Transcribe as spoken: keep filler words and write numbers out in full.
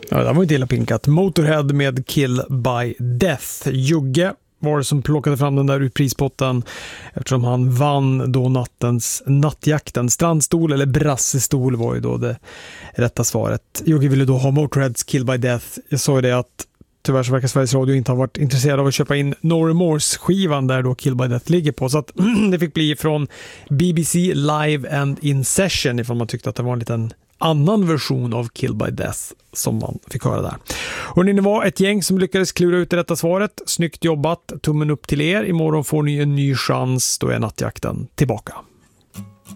Ja, det var ju illa pinkat. Motorhead med Kill by Death. Jugge var det som plockade fram den där ur prispotten eftersom han vann då nattens nattjakten. Strandstol eller brassestol var ju då det rätta svaret. Jugge ville då ha Motorheads Kill by Death. Jag sa ju det att tyvärr så verkar Sveriges Radio inte ha varit intresserad av att köpa in No Remorse-skivan där då Kill by Death ligger på. Så att det fick bli från B B C Live and In Session ifall man tyckte att det var en liten annan version av Kill by Death som man fick höra där. Och ni var ett gäng som lyckades klura ut det rätta svaret. Snyggt jobbat, tummen upp till er. Imorgon får ni en ny chans, då är nattjakten tillbaka.